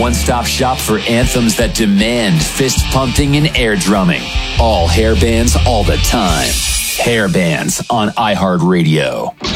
one-stop shop for anthems that demand fist pumping and air drumming. All hair bands all the time. Hair bands on iHeartRadio.